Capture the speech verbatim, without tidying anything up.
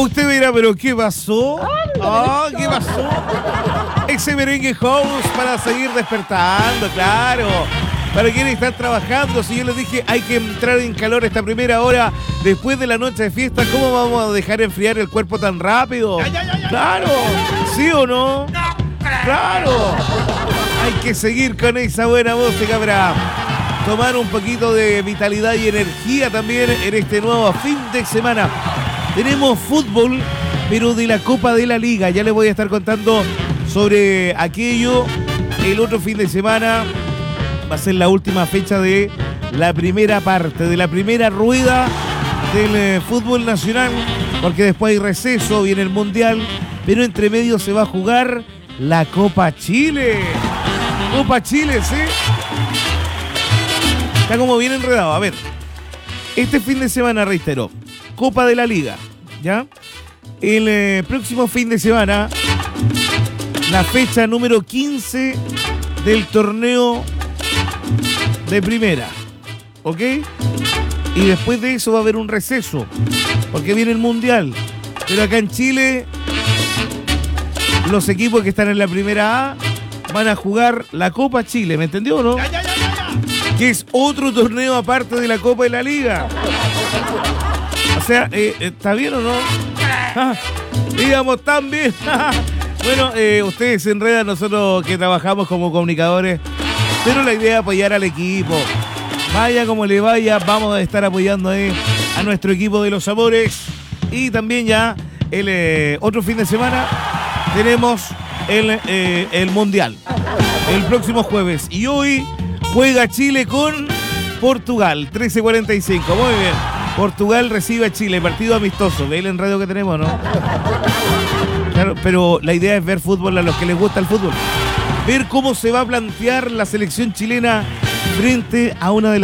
Usted dirá, pero ¿qué pasó? Ah, ¿qué pasó? Ese merengue house para seguir despertando, claro. Para quienes están trabajando, si yo les dije, hay que entrar en calor esta primera hora después de la noche de fiesta, ¿cómo vamos a dejar enfriar el cuerpo tan rápido? Claro, ¿sí o no? Claro. Hay que seguir con esa buena música para tomar un poquito de vitalidad y energía también en este nuevo fin de semana. Tenemos fútbol, pero de la Copa de la Liga. Ya les voy a estar contando sobre aquello. El otro fin de semana va a ser la última fecha de la primera parte, de la primera rueda del eh, fútbol nacional, porque después hay receso, viene el Mundial, pero entre medio se va a jugar la Copa Chile. Copa Chile, ¿sí? Está como bien enredado. A ver, este fin de semana, reitero, Copa de la Liga, ¿ya? El eh, próximo fin de semana, la fecha número quince del torneo de primera, ¿ok? Y después de eso va a haber un receso, porque viene el Mundial. Pero acá en Chile, los equipos que están en la primera A van a jugar la Copa Chile, ¿me entendió o no? Ya, ya, ya, ya, ya. Que es otro torneo aparte de la Copa de la Liga. O sea, eh, ¿está bien o no? Ah, digamos, tan bien. Bueno, eh, ustedes se enredan, nosotros que trabajamos como comunicadores, pero la idea es apoyar al equipo. Vaya como le vaya, vamos a estar apoyando ahí a nuestro equipo de los amores. Y también ya el eh, otro fin de semana tenemos el, eh, el Mundial, el próximo jueves. Y hoy juega Chile con Portugal, trece cuarenta y cinco. Muy bien. Portugal recibe a Chile, partido amistoso. ¿Ve el enredo que tenemos, no? Claro, pero la idea es ver fútbol a los que les gusta el fútbol. Ver cómo se va a plantear la selección chilena frente a una de las